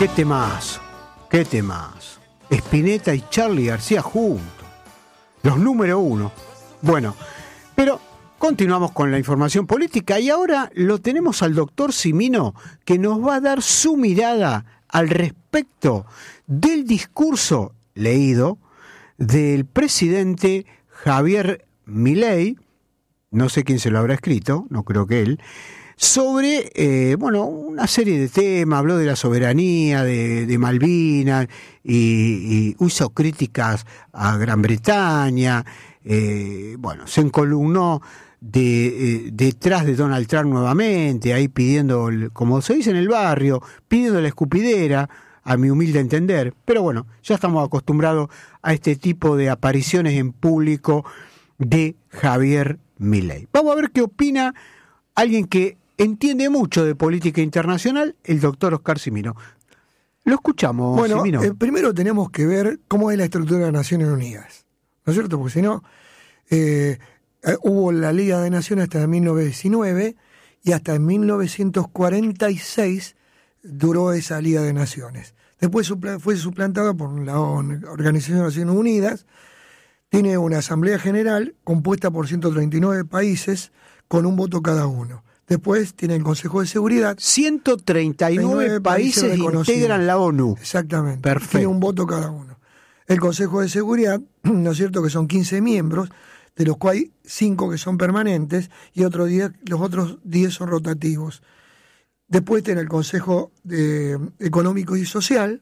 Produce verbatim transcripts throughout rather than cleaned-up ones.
Qué temazo, qué temazo. Spinetta y Charly García juntos. Los número uno. Bueno, pero continuamos con la información política y ahora lo tenemos al doctor Cimino, que nos va a dar su mirada al respecto del discurso leído del presidente Javier Milei, no sé quién se lo habrá escrito, no creo que él, sobre, eh, bueno, una serie de temas. Habló de la soberanía, de, de Malvinas, y, y hizo críticas a Gran Bretaña, eh, bueno, se encolumnó de, eh, detrás de Donald Trump nuevamente, ahí pidiendo, como se dice en el barrio, pidiendo la escupidera, a mi humilde entender, pero bueno, ya estamos acostumbrados a este tipo de apariciones en público de Javier Milei. Vamos a ver qué opina alguien que entiende mucho de política internacional, el doctor Oscar Cimino. Lo escuchamos, bueno, Cimino. Eh, primero tenemos que ver cómo es la estructura de las Naciones Unidas, ¿no es cierto? Porque si no, eh, eh, hubo la Liga de Naciones hasta mil novecientos diecinueve y hasta mil novecientos cuarenta y seis duró esa Liga de Naciones. Después supl- fue suplantada por la Organización de Naciones Unidas. Tiene una Asamblea General compuesta por ciento treinta y nueve países con un voto cada uno. Después tiene el Consejo de Seguridad. ciento treinta y nueve países, países integran la ONU. Exactamente. Perfecto. Tiene un voto cada uno. El Consejo de Seguridad, ¿no es cierto?, que son quince miembros, de los cuales hay cinco que son permanentes y otros diez, los otros diez son rotativos. Después tiene el Consejo de Económico y Social,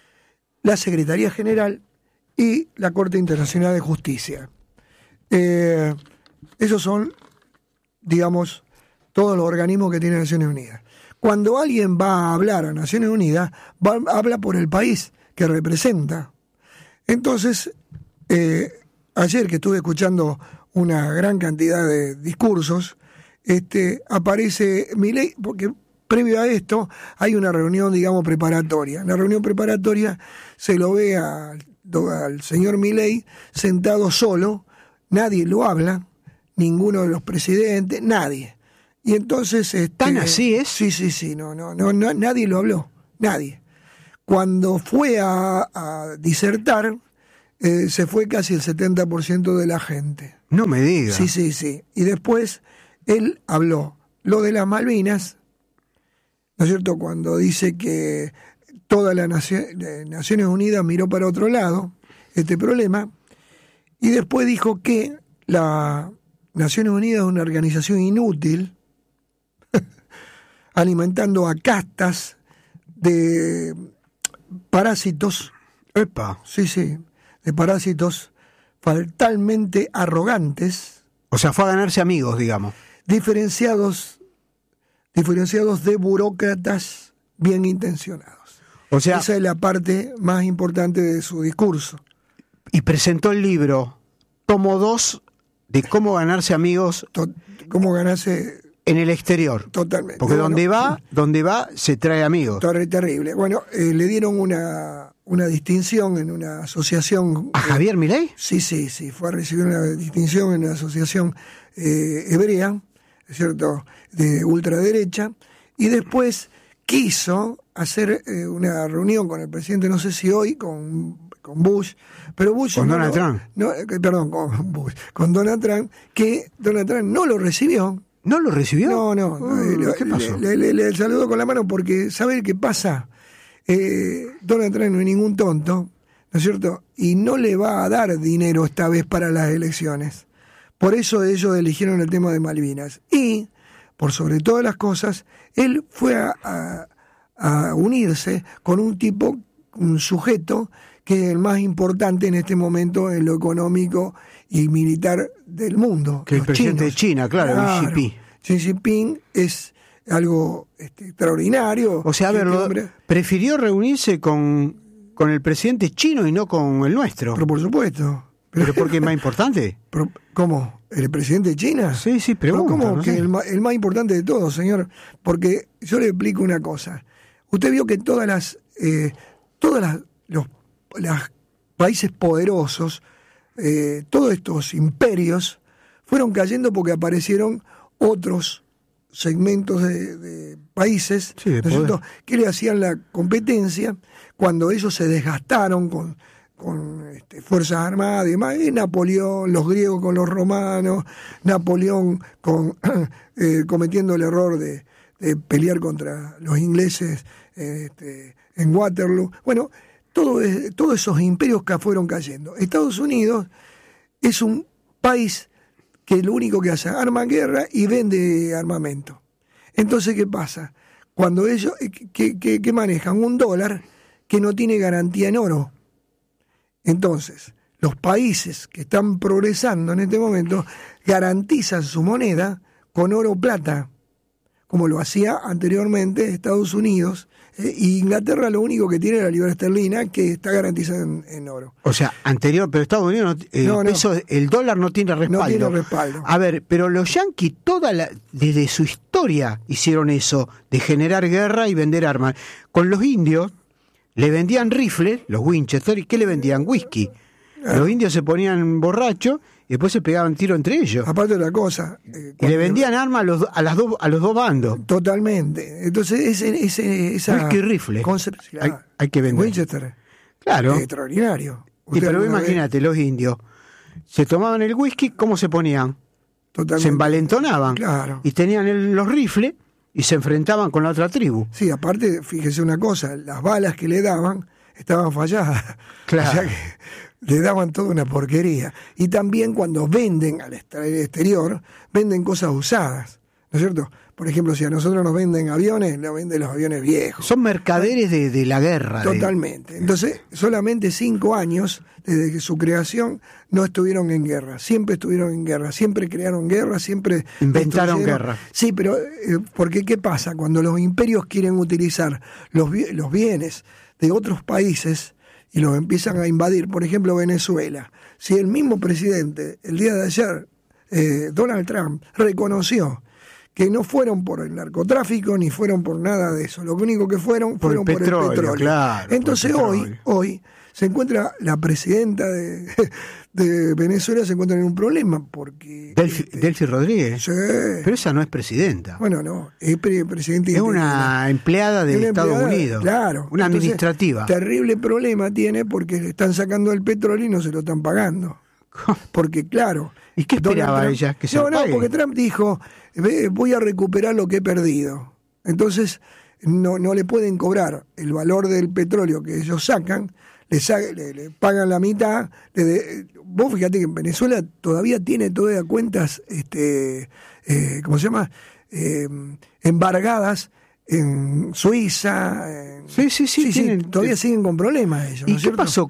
la Secretaría General y la Corte Internacional de Justicia. Eh, esos son, digamos, todos los organismos que tiene Naciones Unidas. Cuando alguien va a hablar a Naciones Unidas, va, habla por el país que representa. Entonces, eh, ayer que estuve escuchando una gran cantidad de discursos, este, aparece Milei, porque previo a esto hay una reunión, digamos, preparatoria. En la reunión preparatoria se lo ve a, al señor Milei sentado solo, nadie lo habla, ninguno de los presidentes, nadie. Y entonces este, ¿Tan así es? Sí, sí, sí, no, no, no, no, nadie lo habló, nadie. Cuando fue a, a disertar, eh, se fue casi el setenta por ciento de la gente. No me diga. Sí, sí, sí. Y después él habló lo de las Malvinas, ¿no es cierto? Cuando dice que toda la nación, Naciones Unidas miró para otro lado este problema, y después dijo que la Naciones Unidas es una organización inútil, alimentando a castas de parásitos. Epa. Sí, sí, de parásitos fatalmente arrogantes. O sea, fue a ganarse amigos, digamos. Diferenciados, diferenciados de burócratas bien intencionados. O sea, esa es la parte más importante de su discurso. Y presentó el libro, tomo dos, de cómo ganarse amigos. To- cómo ganarse en el exterior. Totalmente. Porque bueno, donde va, donde va, se trae amigos. Ter- terrible. Bueno, eh, le dieron una, una distinción en una asociación. ¿A Javier Milei? Eh, sí, sí, sí. Fue a recibir una distinción en una asociación eh, hebrea, ¿es cierto?, de ultraderecha. Y después quiso hacer eh, una reunión con el presidente, no sé si hoy, con, con Bush, pero Bush... Con no, Donald no, Trump. No, eh, perdón, con Bush. Con Donald Trump, que Donald Trump no lo recibió. ¿No lo recibió? No, no. Uh, ¿Qué pasó? Le, le, le, le saludó con la mano porque, ¿sabe qué pasa? Eh, Donald Trump no es ningún tonto, ¿no es cierto? Y no le va a dar dinero esta vez para las elecciones. Por eso ellos eligieron el tema de Malvinas. Y, por sobre todas las cosas, él fue a, a, a unirse con un tipo, un sujeto, que es el más importante en este momento en lo económico y militar del mundo. Que el presidente de China, claro, claro. Xi Jinping. Xi Jinping es algo este, extraordinario. O sea, a ver, este lo, hombre, prefirió reunirse con, con el presidente chino y no con el nuestro. pero por supuesto. ¿Pero porque es más importante? Pero, ¿cómo? ¿El presidente de China? Sí, sí, pregunta. Pero ¿cómo no que sé. el, ma- el más importante de todos, señor? Porque yo le explico una cosa. Usted vio que todas las, eh, todas las, los las países poderosos, eh, todos estos imperios, fueron cayendo porque aparecieron otros segmentos de, de países, Sí, de ¿no es cierto?, que le hacían la competencia cuando ellos se desgastaron con, con este, fuerzas armadas y demás. Y Napoleón, los griegos con los romanos, Napoleón con, eh, cometiendo el error de, de pelear contra los ingleses este, en Waterloo. Bueno, todo, todos esos imperios que fueron cayendo. Estados Unidos es un país que lo único que hace, arma guerra y vende armamento. Entonces, ¿qué pasa? Cuando ellos, que, que, que manejan un dólar que no tiene garantía en oro. Entonces, los países que están progresando en este momento garantizan su moneda con oro o plata, como lo hacía anteriormente Estados Unidos. Eh, y Inglaterra lo único que tiene es la libra esterlina, que está garantizada en, en oro. O sea, anterior, pero Estados Unidos, no, eh, no, no. Peso, el dólar no tiene respaldo. No tiene respaldo. A ver, pero los yanquis, toda la, desde su historia, hicieron eso, de generar guerra y vender armas. Con los indios, le vendían rifles, los Winchester, ¿y qué le vendían? Whisky. Ah. Los indios se ponían borrachos y después se pegaban tiro entre ellos. Aparte de la cosa. Eh, y le vendían armas a los, a, las dos, a los dos bandos. Totalmente. Entonces, ese, ese, esa. Whisky y rifle. Hay, hay que vender. Winchester. Claro. Extraordinario. Sí, pero imagínate, vez? los indios se tomaban el whisky, ¿cómo se ponían? Totalmente. Se envalentonaban. Claro. Y tenían el, los rifles y se enfrentaban con la otra tribu. Sí, aparte, fíjese una cosa, las balas que le daban estaban falladas. Claro. O sea que le daban toda una porquería. Y también cuando venden al exterior, venden cosas usadas, ¿no es cierto? Por ejemplo, si a nosotros nos venden aviones, nos venden los aviones viejos. Son mercaderes de, de la guerra. Totalmente. De... Entonces, solamente cinco años desde que su creación no estuvieron en guerra. Siempre estuvieron en guerra. Siempre crearon guerra, siempre... Inventaron guerra. Sí, pero eh, porque ¿qué pasa? Cuando los imperios quieren utilizar los, los bienes de otros países y los empiezan a invadir, por ejemplo, Venezuela. Si el mismo presidente, el día de ayer, eh, Donald Trump, reconoció que no fueron por el narcotráfico ni fueron por nada de eso, lo único que fueron por fueron el petróleo, por el petróleo. Claro, Entonces el hoy, petróleo. hoy se encuentra la presidenta de, de Venezuela se encuentra en un problema porque Delphi, este, Delphi Rodríguez. Sí. Pero esa no es presidenta. Bueno, no, es pre presidente. Es una empleada de una Estados empleada, Unidos. Claro. Una Entonces, administrativa. Terrible problema tiene porque le están sacando el petróleo y no se lo están pagando. Porque claro. ¿Y qué esperaba Trump, ella? ¿Que se no, lo pague? No, porque Trump dijo, voy a recuperar lo que he perdido. Entonces no, no le pueden cobrar el valor del petróleo que ellos sacan, le, sa le, le pagan la mitad. Le de, vos fíjate que en Venezuela todavía tiene todavía cuentas, este, eh, ¿cómo se llama? Eh, embargadas en Suiza. En, sí, sí, sí. sí, tienen, sí todavía siguen con problemas ellos. ¿Y ¿no qué cierto? pasó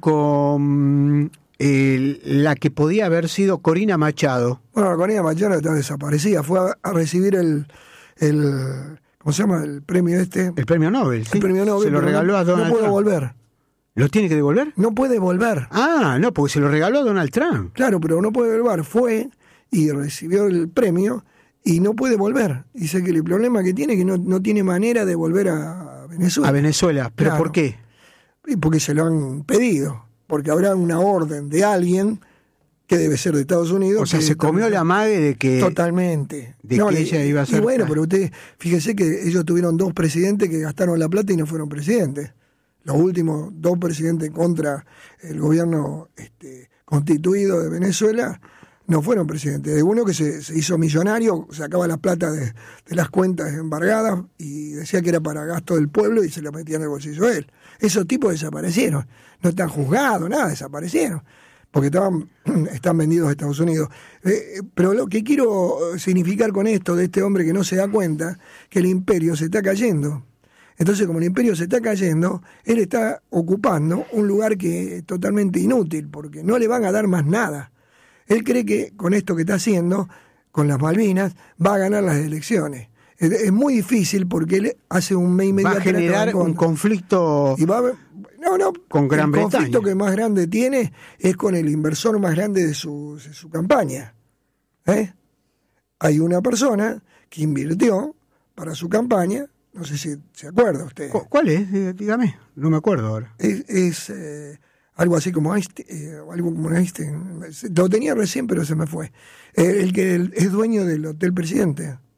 con eh, la que podía haber sido Corina Machado? Bueno, Corina Machado está desaparecida. Fue a, a recibir el, el... ¿Cómo se llama? El premio este. El premio Nobel, sí. El premio Nobel. Se lo regaló no, a Donald No puede Trump. volver. ¿Lo tiene que devolver? No puede volver. Ah, no, porque se lo regaló a Donald Trump. Claro, pero no puede volver. Fue y recibió el premio y no puede volver. Dice que el problema que tiene es que no, no tiene manera de volver a Venezuela. A Venezuela. ¿Pero claro. por qué? Porque se lo han pedido. Porque habrá una orden de alguien que debe ser de Estados Unidos. O sea, que se comió también... la mague de que... Totalmente. De no, que ella iba a ser... Y bueno, pero usted, fíjese que ellos tuvieron dos presidentes que gastaron la plata y no fueron presidentes. Los últimos dos presidentes contra el gobierno este, constituido de Venezuela no fueron presidentes. De uno que se, se hizo millonario, sacaba la plata de, de las cuentas embargadas y decía que era para gasto del pueblo y se la metía en el bolsillo de él. Esos tipos desaparecieron. No están juzgados, nada, desaparecieron. Porque estaban, están vendidos a Estados Unidos. Eh, pero lo que quiero significar con esto de este hombre que no se da cuenta, que el imperio se está cayendo. Entonces, como el imperio se está cayendo, él está ocupando un lugar que es totalmente inútil, porque no le van a dar más nada. Él cree que con esto que está haciendo, con las Malvinas, va a ganar las elecciones. Es, es muy difícil porque él hace un mes inmediato. Va a generar un conflicto y va a, no, no, con Gran el Bretaña. El conflicto que más grande tiene es con el inversor más grande de su, de su campaña. ¿Eh? Hay una persona que invirtió para su campaña. No sé si se acuerda usted. ¿Cuál es? Dígame, no me acuerdo ahora. Es, es eh, algo así como Einstein, eh, algo como Einstein. Lo tenía recién, pero se me fue. Eh, el que el, es dueño del Hotel Presidente.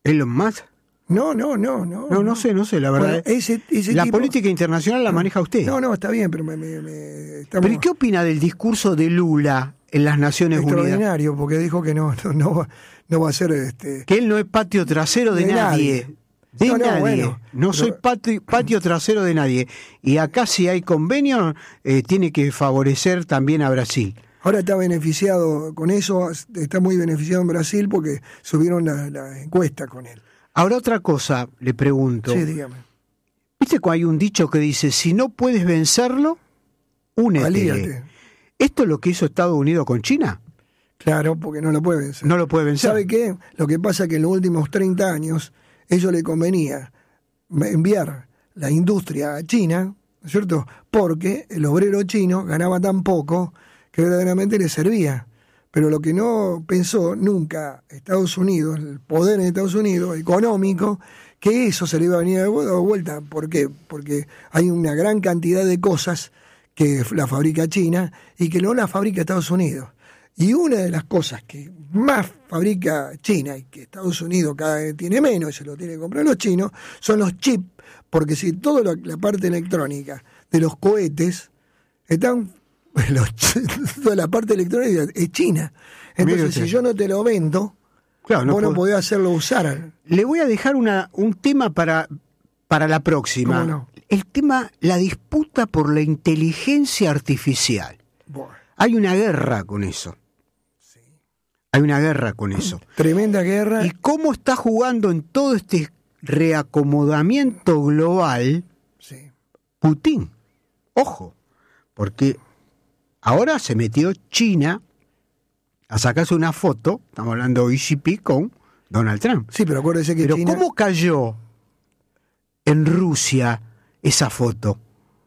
¿Elon Musk? No, no, no, no. No, no sé, no sé, la verdad. Bueno, ese, ese la tipo, política internacional la no, maneja usted. No, no, está bien, pero me, me, me estamos... ¿Pero y qué opina del discurso de Lula en las Naciones Unidas? Extraordinario, porque dijo que no, no, no, va, no va a ser... este Que él no es patio trasero de, de nadie. nadie. De No, no, nadie. bueno, no pero- soy patio, patio trasero de nadie. Y acá si hay convenio, eh, tiene que favorecer también a Brasil. Ahora está beneficiado con eso, está muy beneficiado en Brasil porque subieron la, la encuesta con él. Ahora otra cosa, le pregunto. Sí, dígame. ¿Viste que hay un dicho que dice, si no puedes vencerlo, únete? Alíate. ¿Esto es lo que hizo Estados Unidos con China? Claro, porque no lo puede vencer. No lo puede vencer. ¿Sabe qué? Lo que pasa es que en los últimos treinta años, ellos le convenía enviar la industria a China, ¿no es cierto? Porque el obrero chino ganaba tan poco que verdaderamente le servía. Pero lo que no pensó nunca Estados Unidos, el poder en Estados Unidos, económico, que eso se le iba a venir de vuelta. ¿Por qué? Porque hay una gran cantidad de cosas que la fabrica China y que no la fabrica Estados Unidos. Y una de las cosas que más fabrica China y que Estados Unidos cada vez tiene menos, y se lo tiene que comprar los chinos, son los chips. Porque si toda la, la parte electrónica de los cohetes están... Los, toda la parte electrónica es China. Entonces, si yo no te lo vendo, claro, no vos no puedo... podés hacerlo usar. Le voy a dejar una, un tema para, para la próxima. ¿Cómo no? El tema, la disputa por la inteligencia artificial. Bueno, Hay una guerra con eso. sí. Hay una guerra con eso. Tremenda guerra. ¿Y cómo está jugando en todo este reacomodamiento global Sí. Putin? Ojo, porque ahora se metió China a sacarse una foto, estamos hablando de Xi Jinping con Donald Trump. Sí, pero acuérdese que Pero China... ¿cómo cayó en Rusia esa foto?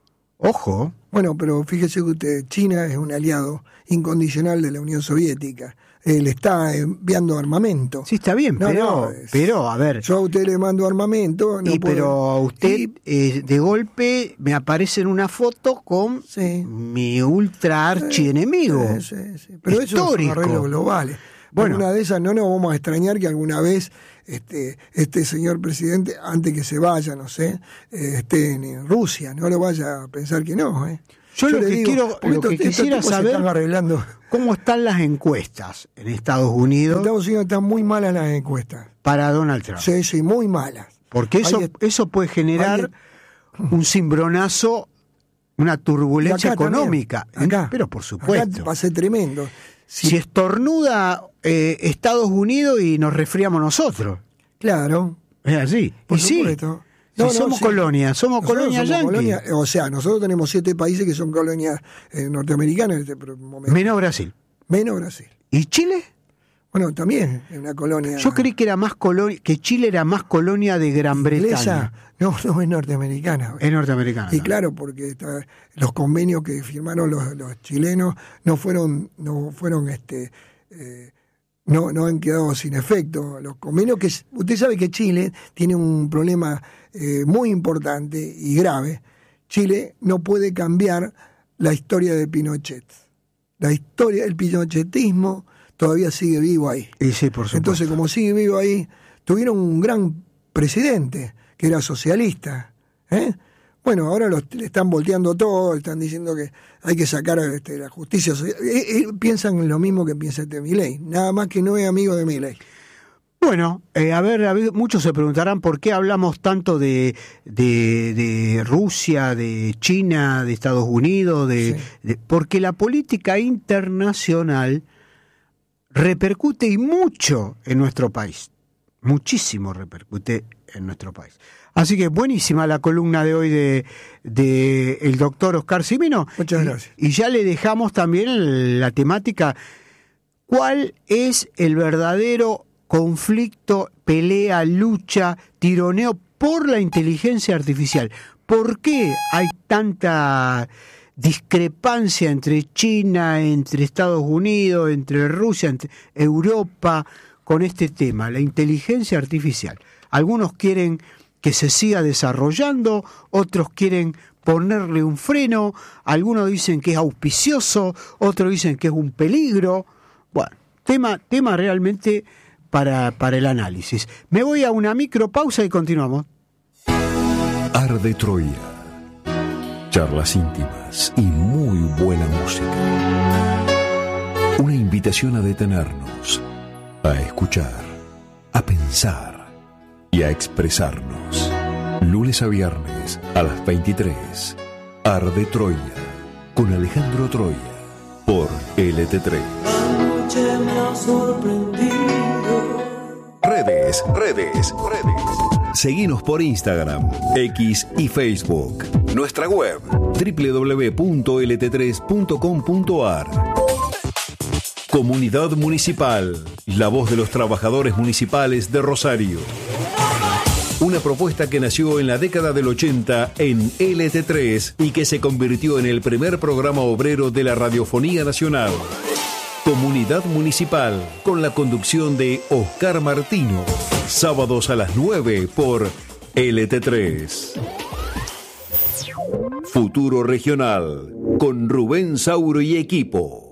Ojo. Bueno, pero fíjese que usted, China es un aliado incondicional de la Unión Soviética. Eh, le está enviando armamento. Sí, está bien, No, pero, no, es- pero, a ver, Yo a usted le mando armamento. No y, puedo- pero a usted Y- eh, de golpe me aparece en una foto con Sí. mi ultra archienemigo. Sí, sí, sí. Pero eso Histórico. son arreglos globales. Bueno. Bueno, una de esas no nos vamos a extrañar que alguna vez este, este señor presidente, antes que se vaya, no sé, eh, esté en Rusia. No lo vaya a pensar que no. ¿eh? Yo lo le que quiero- porque lo estos- que estos quisiera tipos se saber- están arreglando. ¿Cómo están las encuestas en Estados Unidos Estados Unidos están muy malas las encuestas. para Donald Trump? Sí, sí, muy malas. Porque eso, Hay- eso puede generar un cimbronazo, una turbulencia Y acá económica. también, acá. Pero por supuesto. Acá va a ser tremendo. Si- Si estornuda eh, Estados Unidos y nos resfriamos nosotros. Claro, Es así. por y sí, supuesto. si somos sí. colonia, somos Nosotros colonia somos yanqui. colonia, o sea, nosotros tenemos siete países que son colonias eh, norteamericanas en este pro- momento. Menos Brasil. Menos Brasil. ¿Y Chile? Bueno, también es una colonia. Yo creí que era más colonia, que Chile era más colonia de Gran inglesa. Bretaña. No, no es norteamericana. Es norteamericana. Y claro, porque está- los convenios que firmaron los, los chilenos no fueron, no fueron, este, eh, no, no han quedado sin efecto. Los convenios que usted sabe que Chile tiene un problema eh, muy importante y grave. Chile no puede cambiar la historia de Pinochet. La historia del pinochetismo todavía sigue vivo ahí. Y sí, por supuesto. Entonces, como sigue vivo ahí, tuvieron un gran presidente que era socialista. ¿eh? Bueno, ahora los, le están volteando todo, están diciendo que hay que sacar este, la justicia social. Eh, eh, piensan lo mismo que piensa este Milei, nada más que no es amigo de Milei. Bueno, eh, a ver, a ver, muchos se preguntarán por qué hablamos tanto de, de, de Rusia, de China, de Estados Unidos, de, Sí. de- porque la política internacional repercute y mucho en nuestro país, muchísimo repercute en nuestro país. Así que buenísima la columna de hoy de, de el doctor Oscar Cimino. Muchas Y- gracias. Y ya le dejamos también la temática, ¿cuál es el verdadero conflicto, pelea, lucha, tironeo por la inteligencia artificial? ¿Por qué hay tanta discrepancia entre China, entre Estados Unidos, entre Rusia, entre Europa con este tema, la inteligencia artificial? Algunos quieren que se siga desarrollando, otros quieren ponerle un freno, algunos dicen que es auspicioso, otros dicen que es un peligro. Bueno, tema, tema realmente para, para el análisis. Me voy a una micropausa y continuamos. Arde Troya. Charlas íntimas y muy buena música. Una invitación a detenernos, a escuchar, a pensar y a expresarnos. Lunes a viernes a las veintitrés. Arde Troya con Alejandro Troya por L T tres. Anoche me ha sorprendido. Redes, redes, redes. Seguinos por Instagram, X y Facebook. Nuestra web doble u doble u doble u punto l t tres punto com punto a r. Comunidad Municipal, la voz de los trabajadores municipales de Rosario. Una propuesta que nació en la década del ochenta en L T tres y que se convirtió en el primer programa obrero de la Radiofonía Nacional. Comunidad Municipal, con la conducción de Oscar Martino. Sábados a las nueve por L T tres. Futuro Regional, con Rubén Sauro y equipo.